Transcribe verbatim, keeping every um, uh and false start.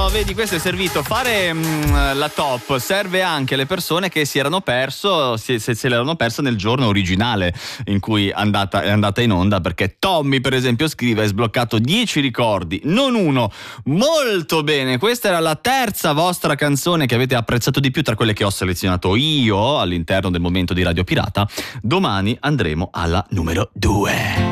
no, vedi, questo è servito. Fare mh, la top serve anche alle persone che si erano perso, se, se, se l'erano persa nel giorno originale in cui è andata, è andata in onda, perché Tommy, per esempio, scrive: hai sbloccato dieci ricordi, non uno. Molto bene, questa era la terza vostra canzone che avete apprezzato di più tra quelle che ho selezionato io all'interno del momento di Radio Pirata. Domani andremo alla numero due.